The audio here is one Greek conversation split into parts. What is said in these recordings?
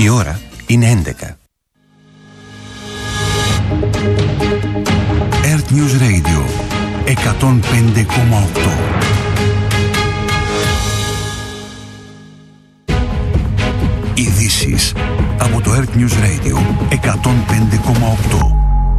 Η ώρα είναι 11. Earth News Radio 105,8. Ειδήσεις από το Earth News Radio 105,8.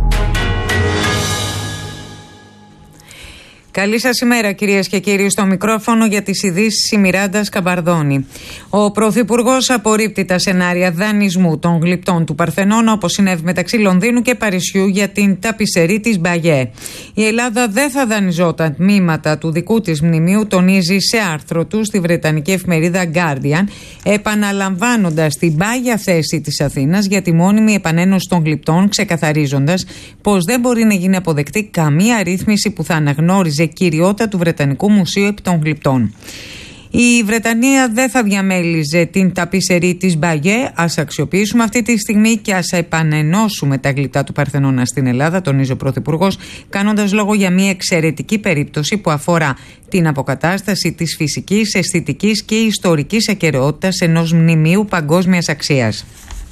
Καλή σας ημέρα, κυρίες και κύριοι. Στο μικρόφωνο για τις ειδήσεις η Μιράντα Σκαμπαρδόνη. Ο Πρωθυπουργός απορρίπτει τα σενάρια δανεισμού των γλυπτών του Παρθενώνα, όπως συνέβη μεταξύ Λονδίνου και Παρισιού για την ταπισερή της Μπαγιέ. Η Ελλάδα δεν θα δανειζόταν τμήματα του δικού της μνημείου, τονίζει σε άρθρο του στη βρετανική εφημερίδα Guardian, επαναλαμβάνοντας την πάγια θέση της Αθήνας για τη μόνιμη επανένωση των γλυπτών, ξεκαθαρίζοντας πως δεν μπορεί να γίνει αποδεκτή καμία ρύθμιση που θα αναγνώριζε κυριότητα του Βρετανικού Μουσείου επί των γλυπτών. Η Βρετανία δεν θα διαμέλιζε την ταπισερή της Μπαγιέ. Ας αξιοποιήσουμε αυτή τη στιγμή και ας επανενώσουμε τα γλυπτά του Παρθενώνα στην Ελλάδα, τονίζει ο Πρωθυπουργός, κάνοντας λόγο για μια εξαιρετική περίπτωση που αφορά την αποκατάσταση της φυσικής, αισθητικής και ιστορικής ακεραιότητας ενός μνημείου παγκόσμιας αξίας.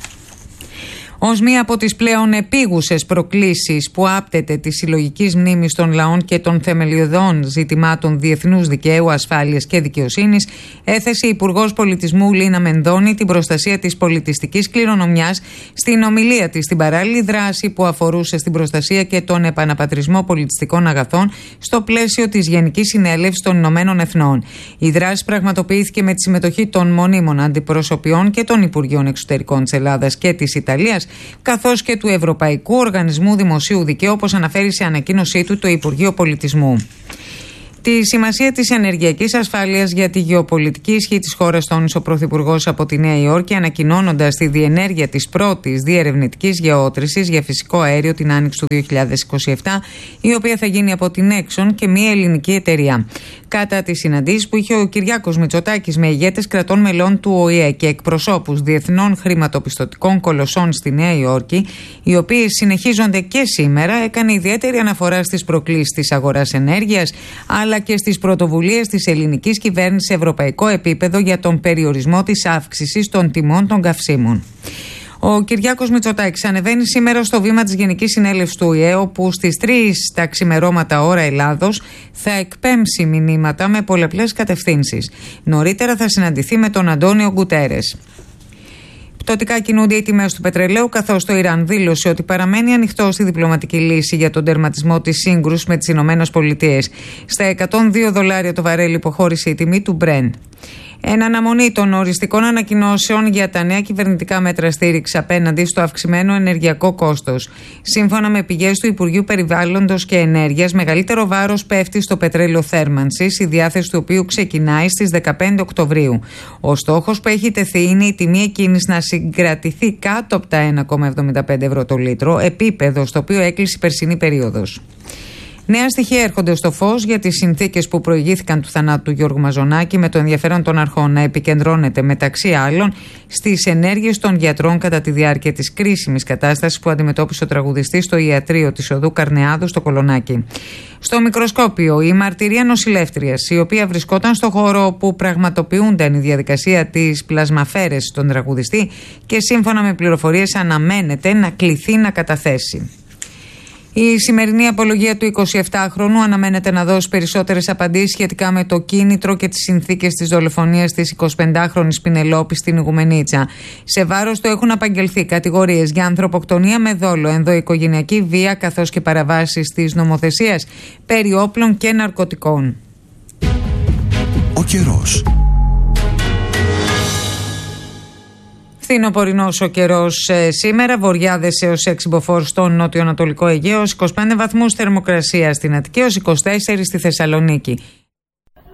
Ως μία από τις πλέον επίγουσες προκλήσεις που άπτεται της συλλογικής μνήμης των λαών και των θεμελιωδών ζητημάτων διεθνούς δικαίου, ασφάλειας και δικαιοσύνης, έθεσε η Υπουργός Πολιτισμού Λίνα Μενδώνη την προστασία της πολιτιστικής κληρονομιάς στην ομιλία της στην παράλληλη δράση που αφορούσε στην προστασία και τον επαναπατρισμό πολιτιστικών αγαθών στο πλαίσιο της Γενικής Συνέλευσης των Ηνωμένων Εθνών. Η δράση πραγματοποιήθηκε με τη συμμετοχή των μονίμων αντιπροσωπιών και των Υπουργείων Εξωτερικών της Ελλάδας και της Ιταλίας, καθώς και του Ευρωπαϊκού Οργανισμού Δημοσίου Δικαίου, όπως αναφέρει σε ανακοίνωσή του το Υπουργείο Πολιτισμού. Τη σημασία της ενεργειακής ασφάλειας για τη γεωπολιτική ισχύ της χώρας τόνισε ο Πρωθυπουργός από τη Νέα Υόρκη, ανακοινώνοντας τη διενέργεια της πρώτης διερευνητικής γεώτρησης για φυσικό αέριο την άνοιξη του 2027, η οποία θα γίνει από την Exxon και μια ελληνική εταιρεία. Κατά τις συναντήσεις που είχε ο Κυριάκος Μητσοτάκης με ηγέτες κρατών μελών του ΟΗΕ και εκπροσώπους διεθνών χρηματοπιστωτικών κολοσσών στη Νέα Υόρκη, οι οποίες συνεχίζονται και σήμερα, έκανε ιδιαίτερη αναφορά στις προκλήσεις της αγοράς ενέργειας, αλλά και στις πρωτοβουλίες της ελληνικής κυβέρνησης σε ευρωπαϊκό επίπεδο για τον περιορισμό της αύξησης των τιμών των καυσίμων. Ο Κυριάκος Μητσοτάκης ανεβαίνει σήμερα στο βήμα της Γενικής Συνέλευσης του ΟΗΕ, όπου στις 3 τα ξημερώματα ώρα Ελλάδος θα εκπέμψει μηνύματα με πολλαπλές κατευθύνσεις. Νωρίτερα θα συναντηθεί με τον Αντώνιο Γκουτέρες. Πτωτικά κινούνται οι τιμές του πετρελαίου, καθώς το Ιράν δήλωσε ότι παραμένει ανοιχτό στη διπλωματική λύση για τον τερματισμό της σύγκρουσης με τις ΗΠΑ. Στα $102 το βαρέλι υποχώρησε η τιμή του Brent. Εν αναμονή των οριστικών ανακοινώσεων για τα νέα κυβερνητικά μέτρα στήριξη απέναντι στο αυξημένο ενεργειακό κόστος. Σύμφωνα με πηγές του Υπουργείου Περιβάλλοντος και Ενέργειας, μεγαλύτερο βάρος πέφτει στο πετρέλαιο θέρμανσης, η διάθεση του οποίου ξεκινάει στις 15 Οκτωβρίου. Ο στόχος που έχει τεθεί είναι η τιμή εκείνης να συγκρατηθεί κάτω από τα 1,75 ευρώ το λίτρο, επίπεδο στο οποίο έκλεισε η περσινή περίοδος. Νέα στοιχεία έρχονται στο φως για τις συνθήκες που προηγήθηκαν του θανάτου του Γιώργου Μαζονάκη, με το ενδιαφέρον των αρχών να επικεντρώνεται μεταξύ άλλων στις ενέργειες των γιατρών κατά τη διάρκεια της κρίσιμης κατάστασης που αντιμετώπισε ο τραγουδιστής στο ιατρείο της οδού Καρνεάδου στο Κολονάκι. Στο μικροσκόπιο, η μαρτυρία νοσηλεύτριας, η οποία βρισκόταν στο χώρο όπου πραγματοποιούνταν η διαδικασία της πλασμαφέρεσης στον τραγουδιστή και σύμφωνα με πληροφορίες αναμένεται να κληθεί να καταθέσει. Η σημερινή απολογία του 27χρονου αναμένεται να δώσει περισσότερες απαντήσεις σχετικά με το κίνητρο και τις συνθήκες της δολοφονίας της 25χρονης Πινελόπης στην Ιγουμενίτσα. Σε βάρος του έχουν απαγγελθεί κατηγορίες για ανθρωποκτονία με δόλο, ενδοοικογενειακή βία καθώς και παραβάσεις της νομοθεσίας περί όπλων και ναρκωτικών. Ο καιρός. Φθινοπορεινός ο καιρός σήμερα, βοριάδες έως 6 μποφόρ στο νότιο-ανατολικό Αιγαίο, 25 βαθμούς θερμοκρασία στην Αττική, έως 24 στη Θεσσαλονίκη.